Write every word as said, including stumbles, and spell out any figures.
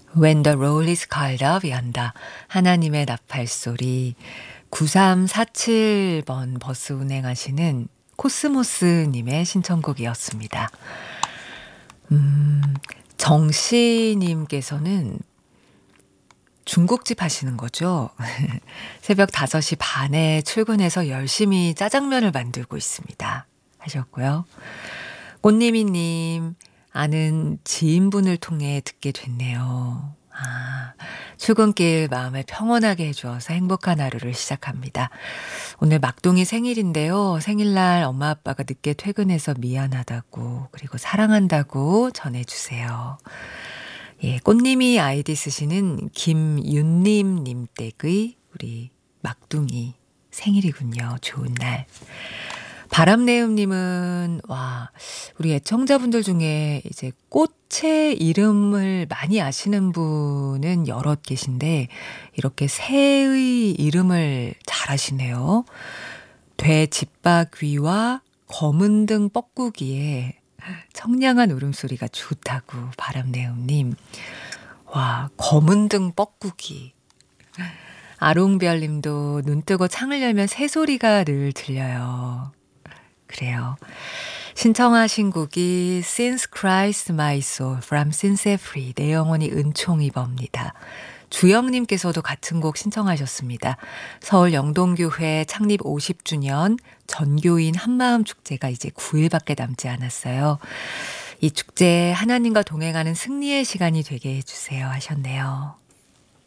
When the roll is called up 이한다. 하나님의 나팔소리. 구삼사칠 번 버스 운행하시는 코스모스님의 신청곡이었습니다. 음, 정씨님께서는 중국집 하시는 거죠? 새벽 다섯 시 반에 출근해서 열심히 짜장면을 만들고 있습니다. 하셨고요. 꽃님이님, 아는 지인분을 통해 듣게 됐네요. 아, 출근길 마음을 평온하게 해주어서 행복한 하루를 시작합니다. 오늘 막둥이 생일인데요. 생일날 엄마 아빠가 늦게 퇴근해서 미안하다고 그리고 사랑한다고 전해주세요. 예, 꽃님이 아이디 쓰시는 김윤님님 댁의 우리 막둥이 생일이군요. 좋은 날. 바람내음님은 와 우리 애청자분들 중에 이제 꽃의 이름을 많이 아시는 분은 여럿 계신데 이렇게 새의 이름을 잘 아시네요. 돼집바귀와 검은등 뻐꾸기에 청량한 울음소리가 좋다고 바람내음님. 와 검은등 뻐꾸기. 아롱별님도 눈 뜨고 창을 열면 새소리가 늘 들려요. 그래요. 신청하신 곡이 Since Christ My Soul from Since Free 내 영혼이 은총입어입니다. 주영님께서도 같은 곡 신청하셨습니다. 서울 영동교회 창립 오십 주년 전교인 한마음 축제가 이제 구 일밖에 남지 않았어요. 이 축제 하나님과 동행하는 승리의 시간이 되게 해주세요 하셨네요.